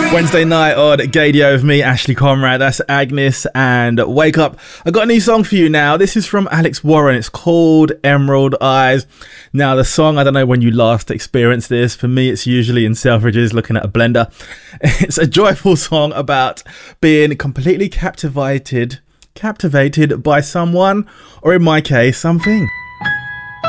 Wednesday night on Gaydio with me, Ashley Conrad. That's Agnes and Wake Up. I got a new song for you now. This is from Alex Warren. It's called Emerald Eyes. Now, the song, I don't know when you last experienced this. For me, it's usually in Selfridges looking at a blender. It's a joyful song about being completely captivated by someone, or in my case, something.